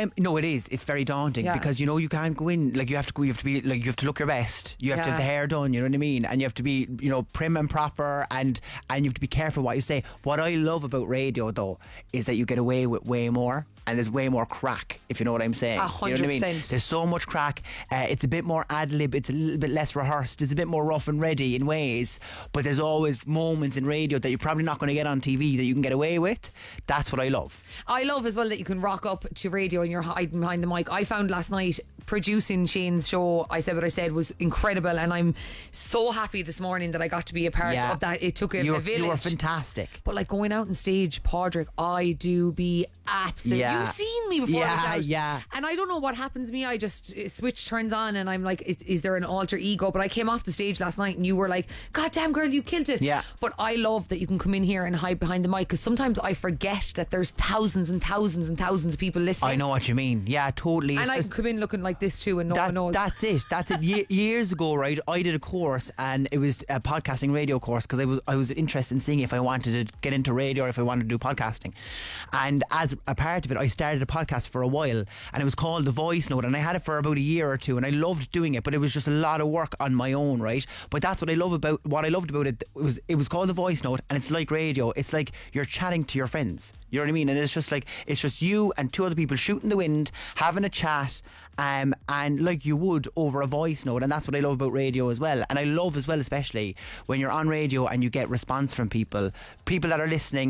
No, it is. It's very daunting because you can't go in like you have to be like you have to look your best. You have to have the hair done. You know what I mean? And you have to be prim and proper, and you have to be careful what you say. What I love about radio though is that you get away with way more. And there's way more crack, if you know what I'm saying. 100%. You know what I mean? There's so much crack. It's a bit more ad-lib. It's a little bit less rehearsed. It's a bit more rough and ready in ways. But there's always moments in radio that you're probably not going to get on TV that you can get away with. That's what I love. I love as well that you can rock up to radio and you're hiding behind the mic. I found last night producing Shane's show, I Said What I Said, was incredible, and I'm so happy this morning that I got to be a part of that. It took a village. You were fantastic. But like going out on stage, Padraig, I do be absolutely. You've seen me before. Yeah. And I don't know what happens to me. I just switch turns on, and I'm like, is there an alter ego? But I came off the stage last night, and you were like, "God damn, girl, you killed it." Yeah. But I love that you can come in here and hide behind the mic, because sometimes I forget that there's thousands and thousands and thousands of people listening. I know what you mean. Yeah, totally. And I can come in looking like this too, and no one knows. That's it. Years ago, right, I did a course, and it was a podcasting radio course, because I was interested in seeing if I wanted to get into radio or if I wanted to do podcasting. And as a part of it, I started a podcast for a while, and it was called The Voice Note, and I had it for about a year or two, and I loved doing it, but it was just a lot of work on my own, right? But that's what I loved about it. It was called The Voice Note, and it's like radio. It's like you're chatting to your friends. You know what I mean? And it's just you and two other people shooting the wind, having a chat, and like you would over a voice note. And that's what I love about radio as well. And I love as well, especially when you're on radio and you get response from people that are listening,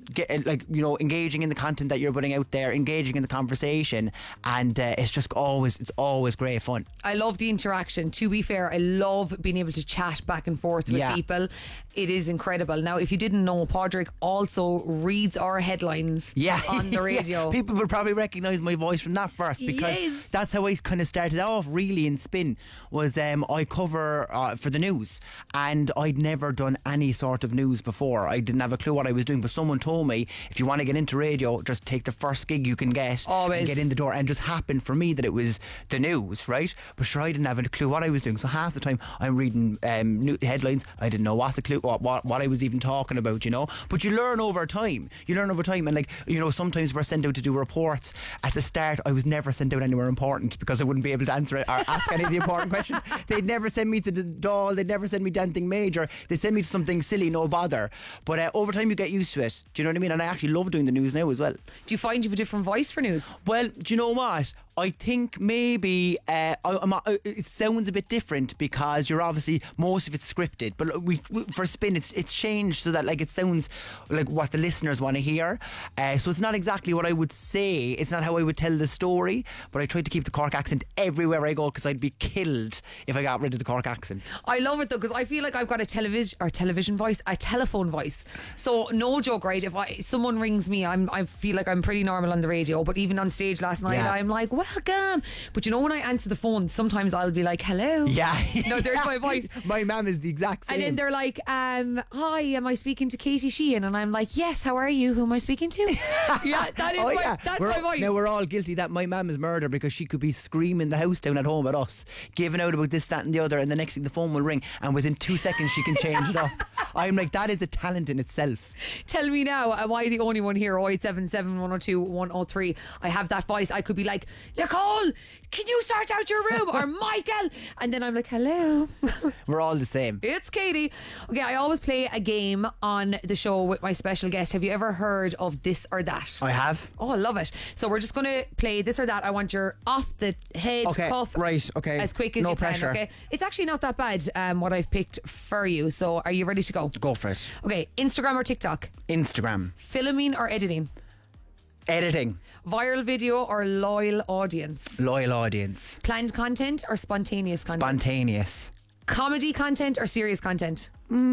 engaging in the content that you're putting out there, engaging in the conversation, and it's always great fun. I love the interaction. To be fair, I love being able to chat back and forth with people. It is incredible. Now, if you didn't know, Padraig also reads our headlines on the radio. People will probably recognise my voice from that first, because that's how I kind of started off really in Spin. Was I cover for the news, and I'd never done any sort of news before. I didn't have a clue what I was doing, but someone told me, if you want to get into radio, just take the first gig you can get. Always. And get in the door. And it just happened for me that it was the news, right? But sure, I didn't have a clue what I was doing. So half the time I'm reading new headlines, I didn't know what I was even talking about, But you learn over time. And sometimes we're sent out to do reports. At the start, I was never sent out anywhere important, because I wouldn't be able to answer it or ask any of the important questions. They'd never send me to the Dáil. They'd never send me to anything major. They'd send me to something silly, no bother. But over time you get used to it. Do you know what I mean? And I actually love doing the news now as well. Do you find you have a different voice for news? Well, do you know what? I think maybe it sounds a bit different, because you're obviously, most of it's scripted, but we for Spin it's changed so that like it sounds like what the listeners want to hear. So it's not exactly what I would say. It's not how I would tell the story, but I try to keep the Cork accent everywhere I go, because I'd be killed if I got rid of the Cork accent. I love it though, because I feel like I've got a television voice, a telephone voice. So no joke, right? If someone rings me, I feel like I'm pretty normal on the radio, but even on stage last night, I'm like, welcome. But when I answer the phone, sometimes I'll be like, hello. Yeah. No, there's my voice. My mum is the exact same. And then they're like, hi, am I speaking to Katie Sheehan? And I'm like, yes, how are you? Who am I speaking to? That's my voice. Now we're all guilty that my mum is murder, because she could be screaming the house down at home at us, giving out about this, that and the other, and the next thing the phone will ring, and within 2 seconds she can change it up. I'm like, that is a talent in itself. Tell me now, am I the only one here? 0877 102 103. I have that voice. I could be like, Nicole, can you sort out your room? Or Michael. And then I'm like, hello. We're all the same. It's Katie. Okay, I always play a game on the show with my special guest. Have you ever heard of This or That? I have. Oh, I love it. So we're just going to play This or That. I want your off the head cuff. Right, okay. As quick as no you pressure. can. Okay. It's actually not that bad, what I've picked for you. So are you ready to go? Go for it. Okay, Instagram or TikTok? Instagram. Filming or editing? Editing. Viral video or loyal audience? Loyal audience. Planned content or spontaneous content? Spontaneous. Comedy content or serious content?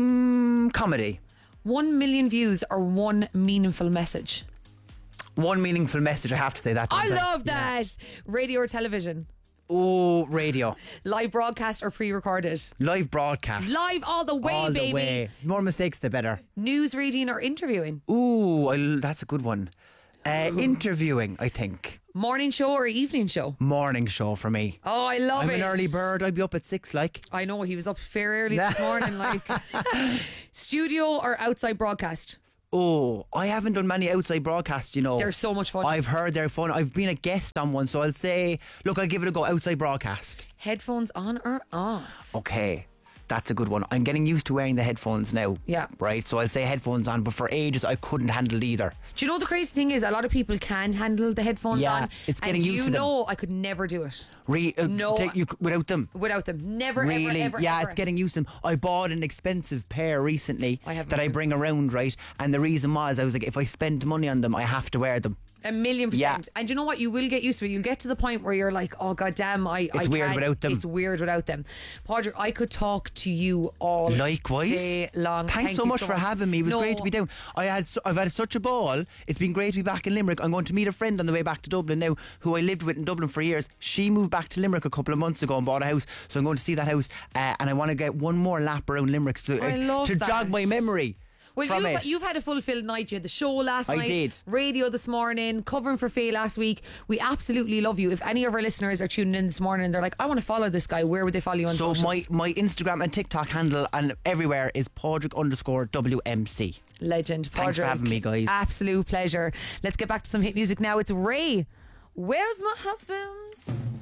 Comedy. 1 million views or one meaningful message? One meaningful message, I have to say that. I love that. Yeah. Radio or television? Oh, radio. Live broadcast or pre-recorded? Live broadcast. Live all the way, all baby. The way. More mistakes, the better. News reading or interviewing? Ooh, that's a good one. Interviewing, I think. Morning show or evening show? Morning show for me. Oh, I love I'm it. an early bird. I'd be up at 6, like. I know, he was up fair early this morning, like. Studio or outside broadcast? Oh, I haven't done many outside broadcasts, you know. They're so much fun. I've heard they're fun. I've been a guest on one, so I'll say, look, I'll give it a go. Outside broadcast. Headphones on or off? Okay, that's a good one. I'm getting used to wearing the headphones now. Yeah. Right, so I'll say headphones on, but for ages I couldn't handle either. Do you know the crazy thing is a lot of people can't handle the headphones Yeah, on? it's getting and used to them. you know I could never do it. No. Without them? Without them. Never, Really? ever, Yeah, ever. it's getting used to them. I bought an expensive pair recently I haven't that I either. bring around, right? And the reason was, I was like, if I spend money on them, I have to wear them. 1,000,000%. Yeah. And you know what? You will get used to it. You'll get to the point where you're like, oh, god damn, I weird can't. without them. It's weird without them. Padraig, I could talk to you all Likewise. day long. Thanks Thank so you much for having me. It was great to be down. I've had such a ball. It's been great to be back in Limerick. I'm going to meet a friend on the way back to Dublin now, who I lived with in Dublin for years. She moved back to Limerick a couple of months ago and bought a house, so I'm going to see that house, and I want to get one more lap around Limerick I love to that. jog my memory. Well, from it. you've had a fulfilled night. You had the show last night. I did. Radio this morning, covering for Faye last week. We absolutely love you. If any of our listeners are tuning in this morning and they're like, I want to follow this guy, where would they follow you on So socials? my Instagram and TikTok handle and everywhere is Padraig_WMC. Legend. Thanks for Padraig. having me, guys. Absolute pleasure. Let's get back to some hit music now. It's Ray. Where's my husband?